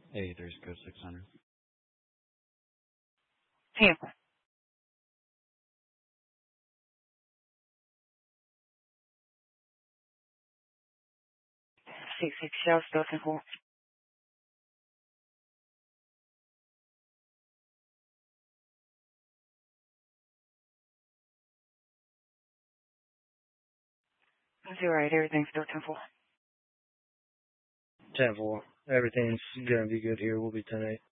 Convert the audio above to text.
Hey, there's code 600. Tampa. 66 Shell Stilton Hall. 08, everything's Stilton Hall. 10-4. Everything's gonna be good here. We'll be 10-8.